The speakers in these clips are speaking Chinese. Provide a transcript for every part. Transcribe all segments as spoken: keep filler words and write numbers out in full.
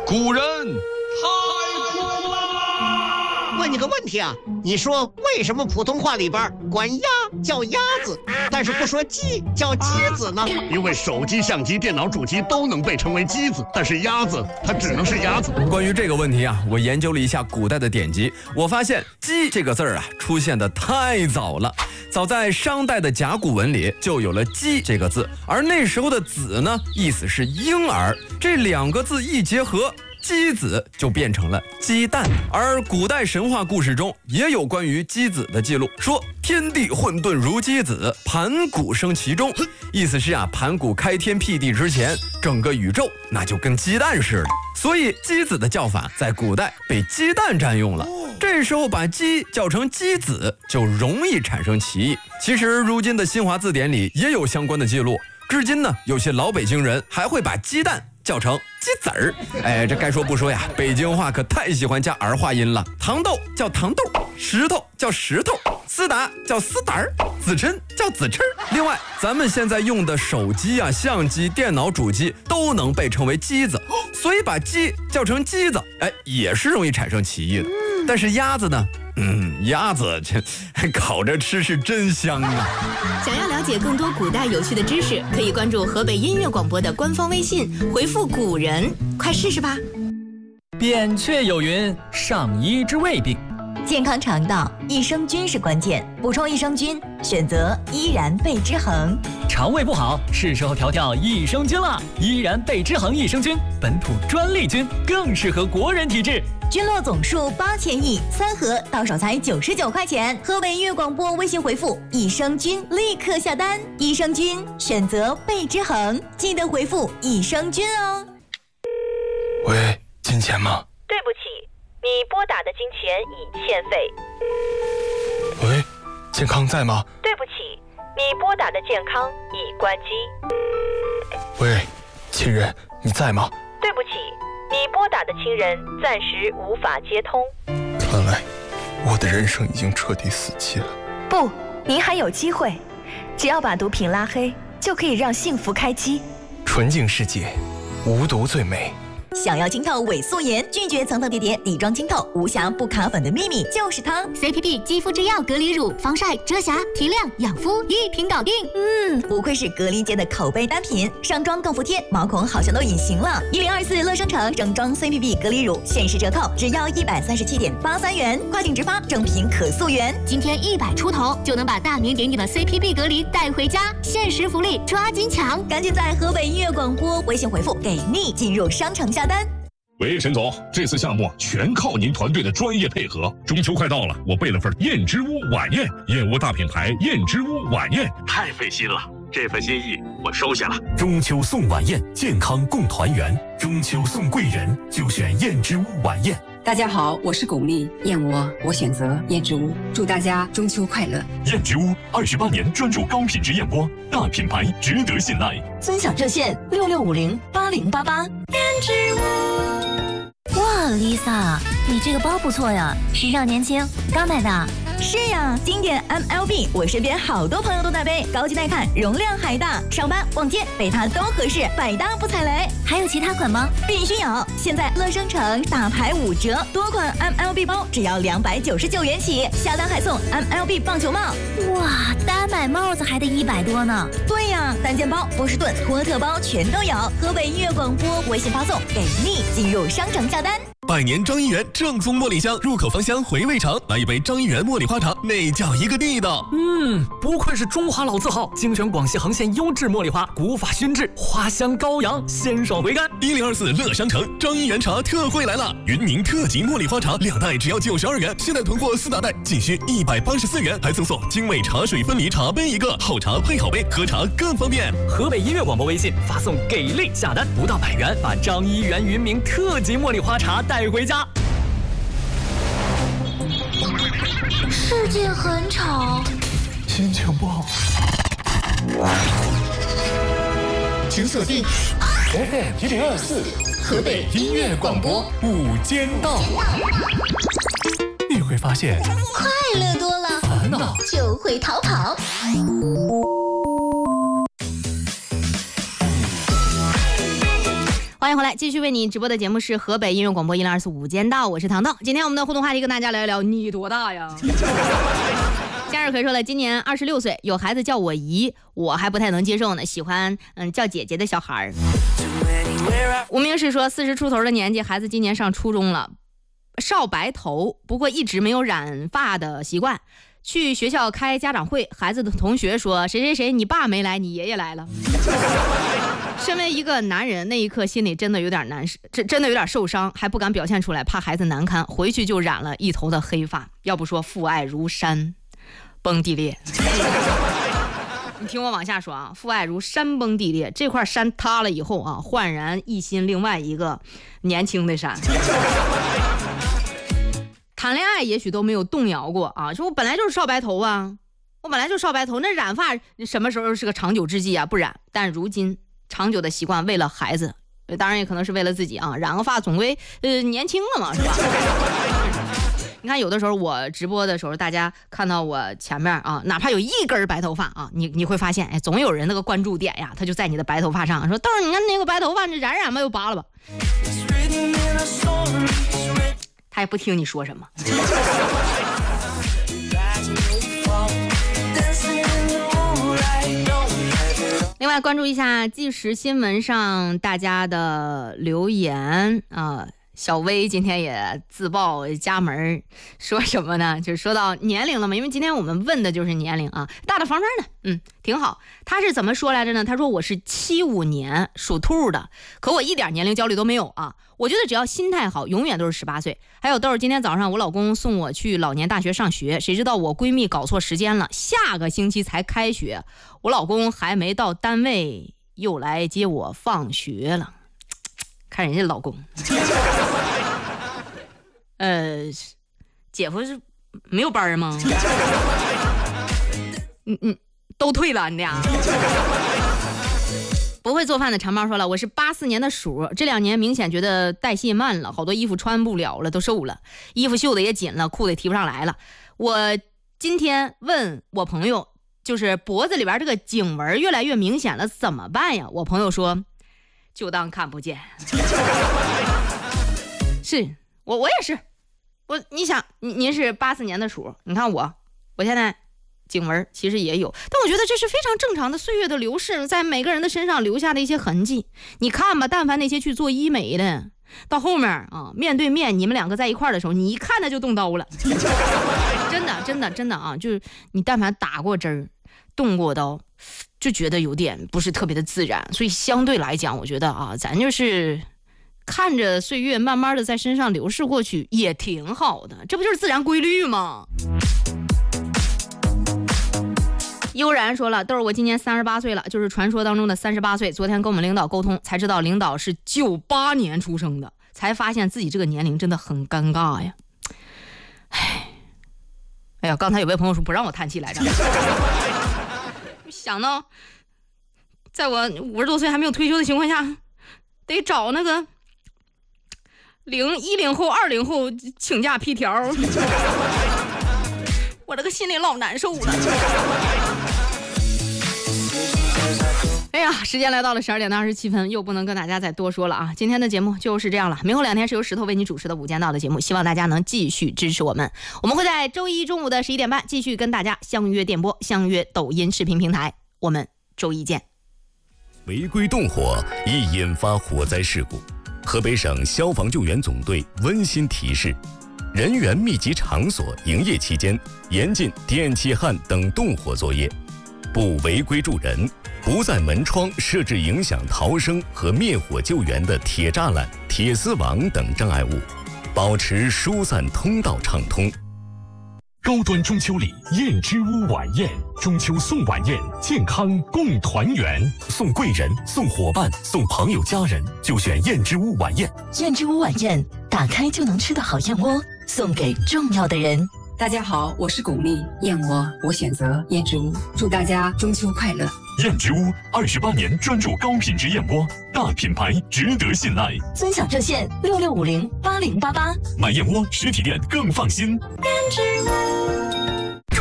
古人太苦了。 问你个问题啊，你说为什么普通话里边管鸭叫鸭子，但是不说鸡叫鸡子呢？ 因为手机、相机、电脑主机都能被称为鸡子，但是鸭子它只能是鸭子。 关于这个问题啊，我研究了一下古代的典籍，我发现鸡这个字儿啊出现的太早了。早在商代的甲骨文里就有了鸡这个字，而那时候的子呢，意思是婴儿，这两个字一结合，鸡子就变成了鸡蛋。而古代神话故事中也有关于鸡子的记录，说天地混沌如鸡子，盘古生其中，意思是啊，盘古开天辟地之前，整个宇宙那就跟鸡蛋似的。所以鸡子的叫法在古代被鸡蛋占用了，这时候把鸡叫成鸡子就容易产生歧义。其实如今的新华字典里也有相关的记录，至今呢，有些老北京人还会把鸡蛋叫成鸡子儿。哎，这该说不说呀，北京话可太喜欢加儿化音了。糖豆叫糖豆，石头叫石头，丝打叫丝打儿，子琛叫子琛。另外，咱们现在用的手机啊、相机、电脑主机都能被称为机子，所以把鸡叫成鸡子，哎，也是容易产生歧义的。但是鸭子呢？嗯，鸭子这烤着吃是真香啊！ 想要了解更多古代有趣的知识，可以关注河北音乐广播的官方微信，回复“古人”，快试试吧。 扁鹊有云：“上医之未病。” 健康肠道，益生菌是关键，补充益生菌，选择依然贝之恒。 肠胃不好，是时候调调益生菌了。依然贝之恒益生菌，本土专利菌，更适合国人体质。 菌落总数八千亿，三盒到手才九十九块钱。河北音乐广播微信回复“益生菌”立刻下单。益生菌选择贝之恒，记得回复“益生菌”哦。 喂，金钱吗？ 对不起，你拨打的金钱已欠费。 喂，健康在吗？ 对不起，你拨打的健康已关机。 喂，亲人，你在吗？ 对不起，你拨打的亲人暂时无法接通。 看来我的人生已经彻底死机了。 不，您还有机会，只要把毒品拉黑，就可以让幸福开机。 纯净世界，无毒最美。 想要清透伪素颜，拒绝层层叠叠底妆清透，无瑕不卡粉的秘密就是它。 C P P 肌肤之钥隔离乳，防晒、遮瑕、提亮、养肤一瓶搞定。 嗯，不愧是隔离界的口碑单品，上妆更服帖，毛孔好像都隐形了。一零二四乐生城整装 C P P 隔离乳限时折扣，只要一百三十七点八三元，跨境直发，正品可溯源。 今天一百出头就能把大名鼎鼎的 C P P 隔离带回家，限时福利，抓紧抢！ 赶紧在河北音乐广播微信回复“给力”进入商城下单。 喂，沈总，这次项目全靠您团队的专业配合。中秋快到了，我备了份燕之屋晚宴，燕窝大品牌燕之屋晚宴， 太费心了，这份心意我收下了。 中秋送晚宴，健康共团圆。中秋送贵人，就选燕之屋晚宴。 大家好，我是巩俐，燕窝我选择燕之屋，祝大家中秋快乐。 燕之屋二十八年专注高品质燕窝，大品牌值得信赖。 尊享热线六六五零八零八八。燕之屋。哇 ，Lisa， 你这个包不错呀，时尚年轻，刚买的。是呀，经典 M L B， 我身边好多朋友都在背，高级耐看，容量还大，上班逛街背它都合适，百搭不踩雷。还有其他款吗？必须有！现在乐生城大牌五折，多款 M L B 包只要两百九十九元起，下单还送 M L B 棒球帽。哇，单买帽子还得一百多呢。对呀，单肩包、波士顿、托特包全都有。河北音乐广播微信发送给力，进入商城下单。 百年张一元正宗茉莉香，入口芳香，回味长。来一杯张一元茉莉花茶，那叫一个地道。 嗯，不愧是中华老字号，精选广西横县优质茉莉花，古法熏制，花香高扬，鲜爽回甘。 一零二四乐商城张一元茶特惠来了，云宁特级茉莉花茶两袋只要九十二元，现在囤货四大袋仅需一百八十四元，还赠送精美茶水分离茶杯一个，好茶配好杯，喝茶更方便。 河北音乐广播微信发送给力下单，不到百元，把张一元云茗特级茉莉花茶带回家。 世界很吵， 心情不好， 请锁定 F M 一零二四河北音乐广播午间道。你会发现， 快乐多了， 烦恼就会逃跑。 欢迎回来，继续为你直播的节目是河北音乐广播一零二四午间到，我是糖糖。今天我们的互动话题跟大家聊一聊，你多大呀？夏日可说了，今年二十六岁，有孩子叫我姨，我还不太能接受呢，喜欢嗯叫姐姐的小孩。无名氏说，四十出头的年纪，孩子今年上初中了，少白头，不过一直没有染发的习惯。去学校开家长会，孩子的同学说谁谁谁你爸没来，你爷爷来了。身为一个男人，那一刻心里真的有点难受，真真的有点受伤，还不敢表现出来，怕孩子难堪，回去就染了一头的黑发。要不说父爱如山崩地裂。你听我往下说啊，父爱如山崩地裂，这块山塌了以后啊，焕然一新另外一个年轻的山。谈恋爱也许都没有动摇过啊，说我本来就是少白头啊，我本来就少白头，那染发什么时候是个长久之计啊？不染，但如今长久的习惯为了孩子，当然也可能是为了自己啊，染个发总归呃年轻了嘛，是吧？你看有的时候我直播的时候，大家看到我前面啊，哪怕有一根白头发啊，你你会发现，哎，总有人那个关注点呀，他就在你的白头发上，说豆儿，你看那个白头发，你染染吧，又扒了吧。他也不听你说什么。另外关注一下即时新闻上大家的留言啊、呃，小薇今天也自报家门，说什么呢？就是说到年龄了嘛，因为今天我们问的就是年龄啊，大大方方的，嗯，挺好。他是怎么说来着呢？他说我是七五年属兔的，可我一点年龄焦虑都没有啊。我觉得只要心态好，永远都是十八岁。还有豆儿，今天早上我老公送我去老年大学上学，谁知道我闺蜜搞错时间了，下个星期才开学，我老公还没到单位又来接我放学了。看人家老公，呃，姐夫是没有班吗？嗯嗯，都退了你俩。不会做饭的长毛说了，我是八四年的鼠，这两年明显觉得代谢慢了，好多衣服穿不了了，都瘦了，衣服袖子也紧了，裤子也提不上来了。我今天问我朋友，就是脖子里边这个颈纹越来越明显了，怎么办呀？我朋友说，就当看不见。是我我也是，我你想，您您是八四年的鼠，你看我，我现在颈纹其实也有，但我觉得这是非常正常的，岁月的流逝在每个人的身上留下的一些痕迹。你看吧，但凡那些去做医美的，到后面啊，面对面你们两个在一块的时候，你一看他就动刀了。真的真的真的啊，就是你但凡打过针动过刀，就觉得有点不是特别的自然。所以相对来讲，我觉得啊，咱就是看着岁月慢慢的在身上流逝过去也挺好的，这不就是自然规律吗？悠然说了，豆儿，我今年三十八岁了，就是传说当中的三十八岁。昨天跟我们领导沟通，才知道领导是九八年出生的，才发现自己这个年龄真的很尴尬呀。唉，哎呀，刚才有位朋友说不让我叹气来着，想到在我五十多岁还没有退休的情况下，得找那个零一零后、二零后请假批条，我这个心里老难受了。哎呀，时间来到了十二点的二十七分，又不能跟大家再多说了啊！今天的节目就是这样了。明后两天是由石头为你主持的午间到的节目，希望大家能继续支持我们。我们会在周一中午的十一点半继续跟大家相约电波，相约抖音视频平台。我们周一见。 违规动火易引发火灾事故，河北省消防救援总队温馨提示：人员密集场所营业期间，严禁电气焊等动火作业，不违规助人。不在门窗设置影响逃生和灭火救援的铁栅栏、铁丝网等障碍物，保持疏散通道畅通。 高端中秋礼燕之屋晚宴，中秋送晚宴，健康共团圆，送贵人、送伙伴、送朋友家人，就选燕之屋晚宴。 燕之屋晚宴，打开就能吃的好燕窝，送给重要的人。 大家好，我是巩俐，燕窝我选择燕之屋，祝大家中秋快乐。 燕之屋二十八年专注高品质燕窝，大品牌值得信赖。 尊享热线六六五零八零八八， 买燕窝实体店更放心。 燕之屋。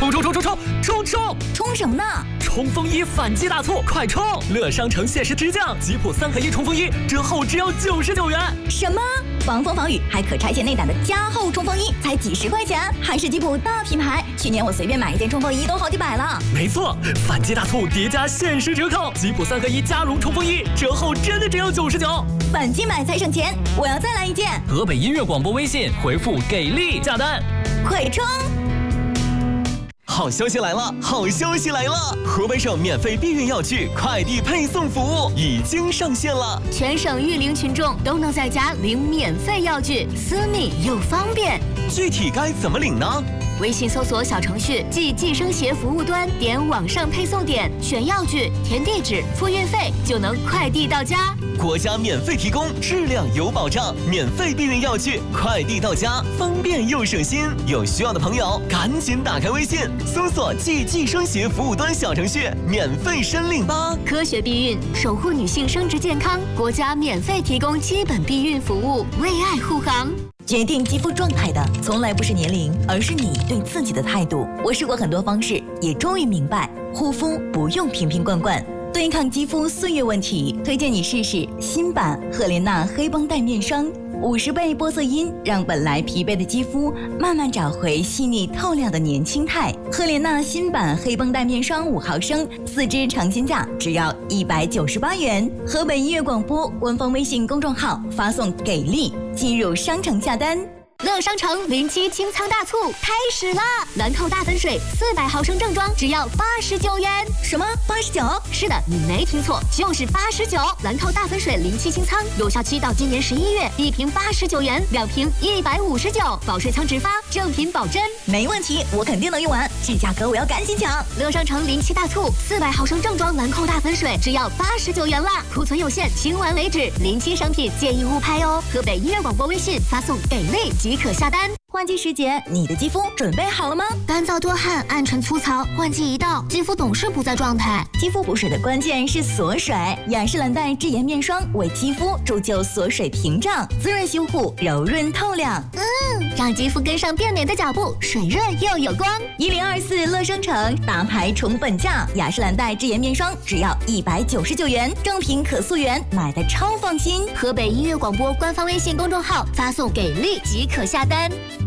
冲冲冲冲冲冲冲！ 冲什么呢？ 冲锋衣反击大促，快冲！乐商城限时直降，吉普三合一冲锋衣折后只要九十九元。 什么？防风防雨还可拆卸内胆的加厚冲锋衣，才几十块钱，还是吉普大品牌。去年我随便买一件冲锋衣都好几百了。 没错，反击大促叠加限时折扣，吉普三合一加绒冲锋衣折后真的只要九十九。 反击买才省钱，我要再来一件。 河北音乐广播微信回复给力下单， 快冲！ 好消息来了！好消息来了！河北省免费避孕药具快递配送服务已经上线了， 全省育龄群众都能在家领免费药具，私密又方便。 具体该怎么领呢？ 微信搜索小程序即计生协服务端，点网上配送点，选药具，填地址，付运费，就能快递到家。 国家免费提供，质量有保障，免费避孕药具快递到家，方便又省心。有需要的朋友赶紧打开微信，搜索即计生协服务端小程序，免费申领吧。 科学避孕，守护女性生殖健康，国家免费提供基本避孕服务，为爱护航。 决定肌肤状态的从来不是年龄，而是你对自己的态度。我试过很多方式，也终于明白，护肤不用瓶瓶罐罐。对抗肌肤岁月问题，推荐你试试新版赫莲娜黑绷带面霜，五十倍玻色因让本来疲惫的肌肤慢慢找回细腻透亮的年轻态。赫莲娜新版黑绷带面霜五毫升，四支尝鲜价只要一百九十八元。河北音乐广播官方微信公众号发送给力，进入商城下单。 乐商城零七清仓大促开始啦！兰蔻大粉水四百毫升正装只要八十九元。 什么？八十九？ 是的，你没听错，就是八十九。兰蔻大粉水零七清仓有效期到今年十一月，一瓶八十九元，两瓶一百五十九，保水仓直发，正品保真。 没问题，我肯定能用完，这价格我要赶紧抢！ 乐商城零七大促，四百毫升正装兰蔻大粉水只要八十九元啦，库存有限，清完为止。零七商品建议勿拍哦。河北音乐广播微信发送给力即可下单。 换季时节，你的肌肤准备好了吗？ 干燥多汗、暗沉粗糙，换季一到，肌肤总是不在状态。 肌肤补水的关键是锁水，雅诗兰黛智妍面霜为肌肤铸就锁水屏障，滋润修护，柔润透亮。 嗯，让肌肤跟上变美的脚步，水润又有光。 一零二四乐商城大牌宠粉价，雅诗兰黛智妍面霜只要一百九十九元，正品可溯源，买的超放心。 河北音乐广播官方微信公众号发送给力即可下单。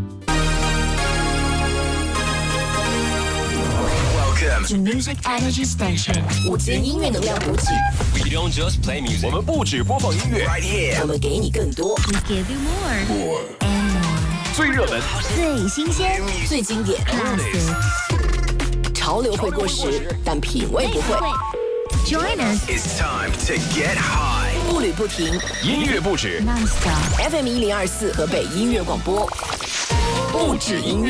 To Music Energy Station， 午间音乐能量补给。 We don't just play music， 我们不只播放音乐 ，Right here， 我们给你更多。 We give you more more and more。 最热门、 最新鲜、 最经典。潮流会过时，但品味不会。 Join us。 It's time to get high。 步履不停， 音乐不止。 Non-stop。F M 一零二四河北音乐广播，不止音乐。